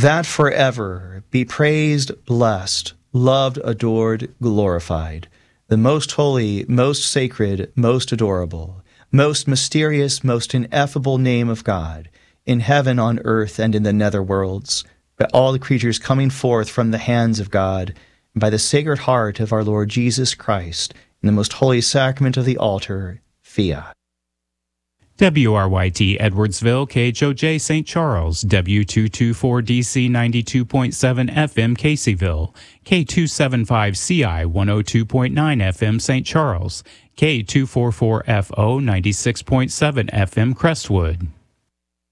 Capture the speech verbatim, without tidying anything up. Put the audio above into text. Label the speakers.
Speaker 1: that forever be praised, blessed, loved, adored, glorified, the most holy, most sacred, most adorable, most mysterious, most ineffable name of God, in heaven, on earth, and in the nether worlds, by all the creatures coming forth from the hands of God, and by the Sacred Heart of our Lord Jesus Christ, in the most holy sacrament of the altar, Fiat.
Speaker 2: W R Y T Edwardsville, K H O J Saint Charles, W two twenty-four D C ninety-two point seven F M Caseyville, K two seventy-five C I one oh two point nine F M Saint Charles, K two forty-four F O ninety-six point seven F M Crestwood.